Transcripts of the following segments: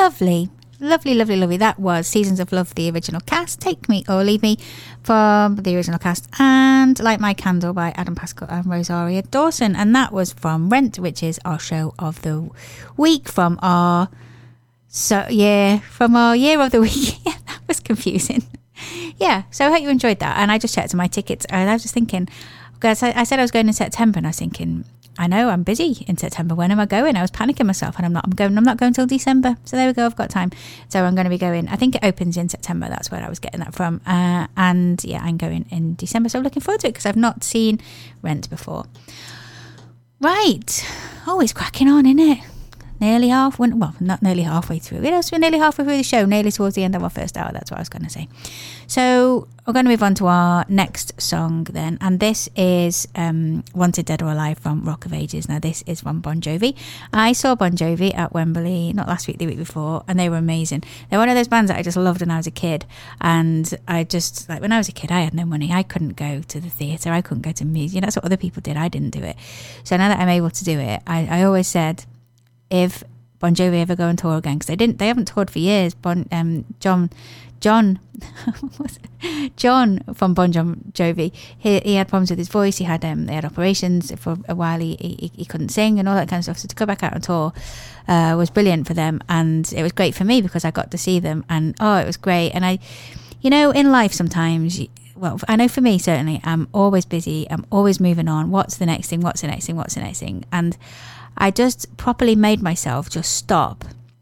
lovely. That was Seasons of Love, the original cast. Take Me or Leave Me from the original cast, and Light My Candle by Adam Pascal and Rosaria Dawson. And that was from Rent, which is our show of the week from our year of the week. Yeah, that was confusing. Yeah, so I hope you enjoyed that. And I just checked my tickets, and I was just thinking, because I said I was going in September, and I was thinking, I know I'm busy in September. When am I going? I was panicking myself, and I'm not going till December. So there we go. I've got time. So I'm going to be going. I think it opens in September. That's where I was getting that from. And yeah, I'm going in December. So I'm looking forward to it because I've not seen Rent before. Right. Always cracking on, isn't it? Nearly not nearly halfway through. We're nearly halfway through the show, nearly towards the end of our first hour. That's what I was going to say. So we're going to move on to our next song then. And this is Wanted Dead or Alive from Rock of Ages. Now, this is from Bon Jovi. I saw Bon Jovi at Wembley, not last week, the week before, and they were amazing. They're one of those bands that I just loved when I was a kid. And I just, when I was a kid, I had no money. I couldn't go to the theatre. I couldn't go to music. That's what other people did. I didn't do it. So now that I'm able to do it, I always said, if Bon Jovi ever go on tour again, because they haven't toured for years. John from Bon Jovi, he had problems with his voice. They had operations for a while. He couldn't sing and all that kind of stuff. So to go back out on tour was brilliant for them, and it was great for me because I got to see them, and it was great. And in life sometimes, well, I know for me certainly, I'm always busy. I'm always moving on. What's the next thing? And I just properly made myself just stop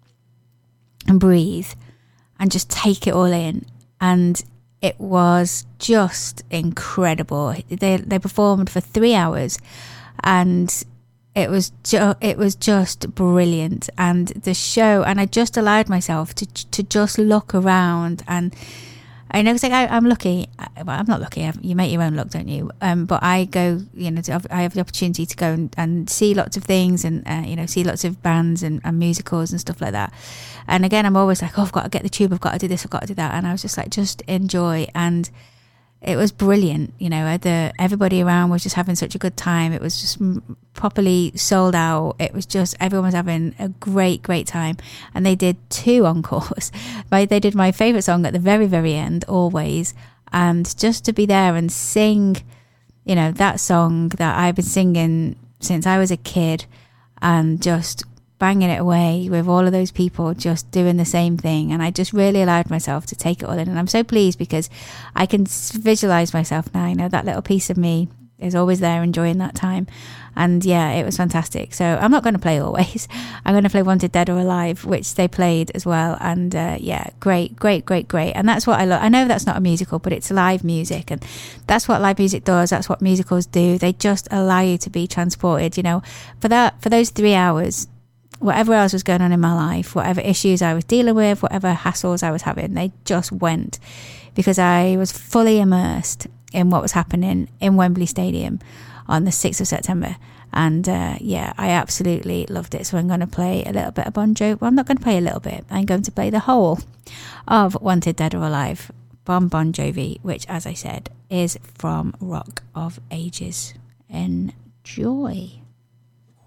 and breathe and just take it all in. And it was just incredible. They performed for 3 hours, and it was just brilliant. And the show, and I just allowed myself to just look around. And I know, because I'm lucky. Well, I'm not lucky. You make your own luck, don't you? But I go, I have the opportunity to go and see lots of things, and see lots of bands and musicals and stuff like that. And again, I'm always like, I've got to get the tube. I've got to do this. I've got to do that. And I was just like, just enjoy. And it was brilliant. Everybody around was just having such a good time. It was just properly sold out. It was just, everyone was having a great time. And they did 2 encores. They did my favourite song at the very, very end, Always. And just to be there and sing, that song that I've been singing since I was a kid, and just banging it away with all of those people just doing the same thing. And I just really allowed myself to take it all in, and I'm so pleased because I can visualize myself now. That little piece of me is always there enjoying that time. And yeah, it was fantastic. So I'm not going to play Always. I'm going to play Wanted Dead or Alive, which they played as well. And great. And that's what I love. I know that's not a musical, but it's live music, and that's what live music does. That's what musicals do. They just allow you to be transported, for those 3 hours. Whatever else was going on in my life, whatever issues I was dealing with, whatever hassles I was having, they just went, because I was fully immersed in what was happening in Wembley Stadium on the 6th of September. And I absolutely loved it. So I'm going to play a little bit of Bon Jovi. Well, I'm not going to play a little bit. I'm going to play the whole of Wanted Dead or Alive from Bon Jovi, which, as I said, is from Rock of Ages. Enjoy.